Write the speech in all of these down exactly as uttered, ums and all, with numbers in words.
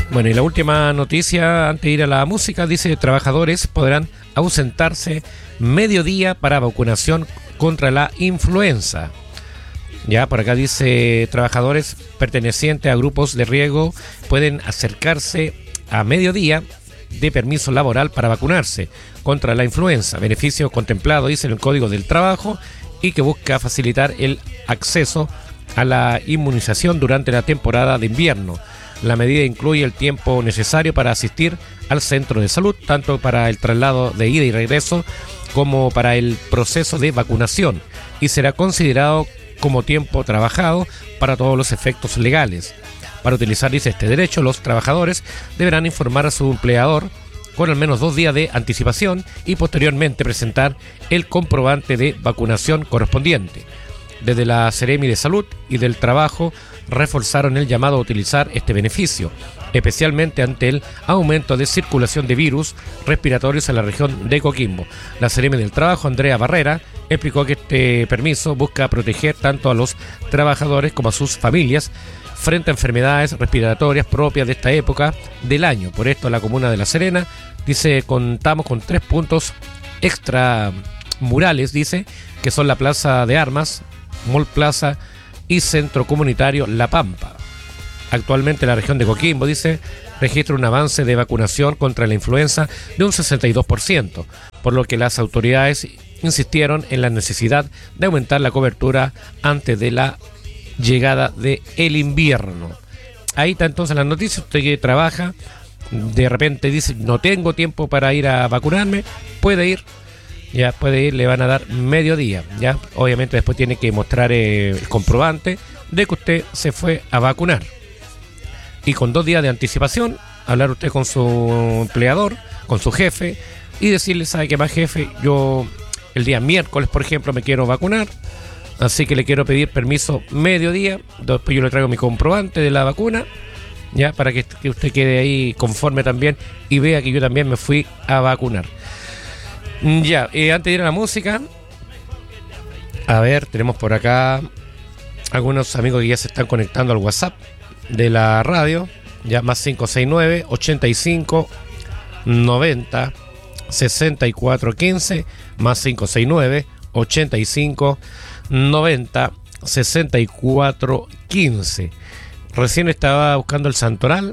Bueno, y la última noticia antes de ir a la música, dice: trabajadores podrán ausentarse mediodía para vacunación contra la influenza. Ya, por acá dice: trabajadores pertenecientes a grupos de riesgo pueden acercarse a mediodía de permiso laboral para vacunarse contra la influenza, beneficio contemplado, dice, en el Código del Trabajo, y que busca facilitar el acceso a la inmunización durante la temporada de invierno. La medida incluye el tiempo necesario para asistir al centro de salud, tanto para el traslado de ida y regreso como para el proceso de vacunación, y será considerado como tiempo trabajado para todos los efectos legales. Para utilizar, dice, este derecho, los trabajadores deberán informar a su empleador con al menos dos días de anticipación y posteriormente presentar el comprobante de vacunación correspondiente. Desde la Seremi de Salud y del Trabajo reforzaron el llamado a utilizar este beneficio, especialmente ante el aumento de circulación de virus respiratorios en la región de Coquimbo. La Seremi del Trabajo, Andrea Barrera, explicó que este permiso busca proteger tanto a los trabajadores como a sus familias frente a enfermedades respiratorias propias de esta época del año. Por esto, la comuna de La Serena, dice, contamos con tres puntos extra murales, dice, que son la Plaza de Armas, Mall Plaza y Centro Comunitario La Pampa. Actualmente la región de Coquimbo, dice, registra un avance de vacunación contra la influenza de un sesenta y dos por ciento, por lo que las autoridades insistieron en la necesidad de aumentar la cobertura antes de la llegada del invierno. Ahí está entonces la noticia. Usted que trabaja, de repente dice: no tengo tiempo para ir a vacunarme, puede ir. Ya puede ir, le van a dar mediodía, ya. Obviamente después tiene que mostrar eh, el comprobante de que usted se fue a vacunar. Y con dos días de anticipación, hablar usted con su empleador, con su jefe, y decirle: ¿sabe qué más, jefe? Yo el día miércoles, por ejemplo, me quiero vacunar, así que le quiero pedir permiso mediodía. Después yo le traigo mi comprobante de la vacuna, ya, para que, que usted quede ahí conforme también y vea que yo también me fui a vacunar. Ya, eh, antes de ir a la música, a ver, tenemos por acá algunos amigos que ya se están conectando al WhatsApp de la radio, ya, más cinco seis nueve, ochenta y cinco, noventa, sesenta y cuatro quince, más cinco seis nueve, ochenta y cinco, noventa, sesenta y cuatro quince. Recién estaba buscando el santoral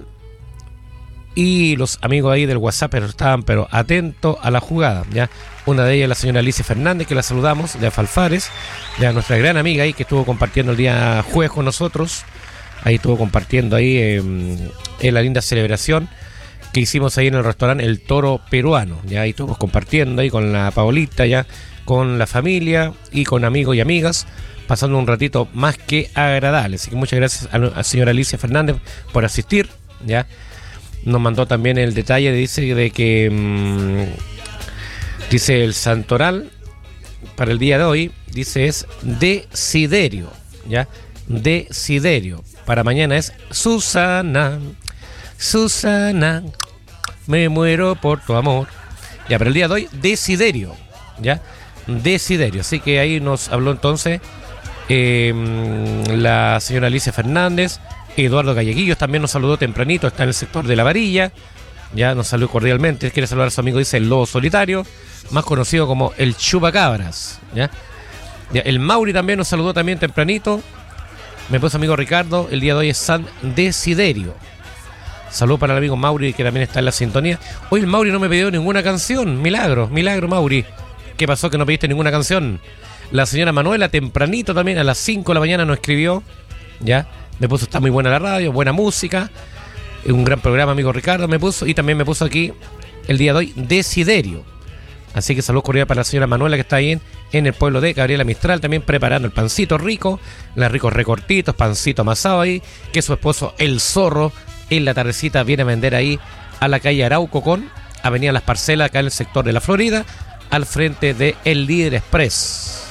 y los amigos ahí del WhatsApp pero estaban pero atentos a la jugada, ya. Una de ellas, la señora Alicia Fernández, que la saludamos, de Afalfares, ya, nuestra gran amiga ahí, que estuvo compartiendo el día jueves con nosotros. Ahí estuvo compartiendo ahí eh, en la linda celebración que hicimos ahí en el restaurante El Toro Peruano, ya. Ahí estuvimos compartiendo ahí con la Paolita, ya, con la familia y con amigos y amigas, pasando un ratito más que agradable. Así que muchas gracias a la señora Alicia Fernández por asistir, ya. Nos mandó también el detalle, dice, de que mmm, dice el santoral para el día de hoy, dice, es Desiderio, ya, Desiderio. Para mañana es Susana, Susana, me muero por tu amor. Ya, para el día de hoy, Desiderio, ya, Desiderio. Así que ahí nos habló entonces eh, la señora Alicia Fernández. Eduardo Galleguillos también nos saludó tempranito, está en el sector de La Varilla, ya, nos saludó cordialmente. Quiere saludar a su amigo, dice, el Lobo Solitario, más conocido como el Chupacabras, ya. Ya, el Mauri también nos saludó también tempranito. Me puso amigo Ricardo, el día de hoy es San Desiderio. Saludos para el amigo Mauri, que también está en la sintonía. Hoy el Mauri no me pidió ninguna canción, milagro, milagro, Mauri. ¿Qué pasó que no pediste ninguna canción? La señora Manuela tempranito también a las cinco de la mañana nos escribió, ya. Me puso: está muy buena la radio, buena música, un gran programa, amigo Ricardo, me puso. Y también me puso aquí el día de hoy Desiderio. Así que saludos cordiales para la señora Manuela, que está ahí en, en el pueblo de Gabriela Mistral, también preparando el pancito rico, los ricos recortitos, pancito amasado ahí, que su esposo el Zorro en la tardecita viene a vender ahí a la calle Arauco con Avenida Las Parcelas, acá en el sector de la Florida, al frente de El Líder Express.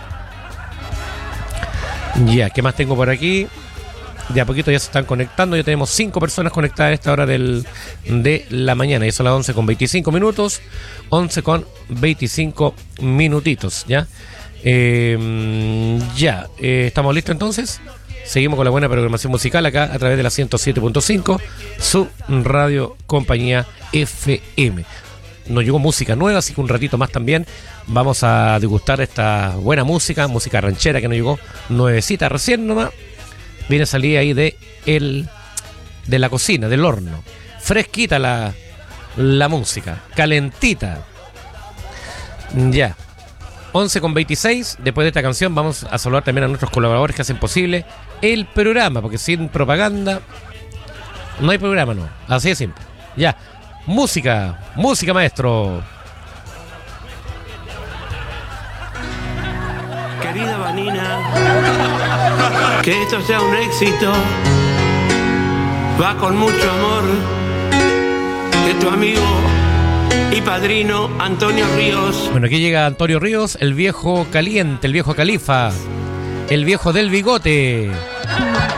Ya, ¿qué más tengo por aquí? De a poquito ya se están conectando. Ya tenemos cinco personas conectadas a esta hora del, de la mañana. Y son las once con veinticinco minutos. once con veinticinco minutitos, ¿ya? Eh, ya, eh, ¿estamos listos entonces? Seguimos con la buena programación musical acá a través de la ciento siete punto cinco, su radio compañía F M. Nos llegó música nueva, así que un ratito más también vamos a degustar esta buena música, música ranchera que nos llegó nuevecita recién nomás. Viene a salir ahí de, el, de la cocina, del horno. Fresquita la, la música, calentita. Ya. once con veintiséis, después de esta canción vamos a saludar también a nuestros colaboradores que hacen posible el programa, porque sin propaganda no hay programa, no, así de simple. Ya, música, música maestro. Querida Vanina, que esto sea un éxito, va con mucho amor, de tu amigo y padrino Antonio Ríos. Bueno, aquí llega Antonio Ríos, el viejo caliente, el viejo califa, el viejo del bigote.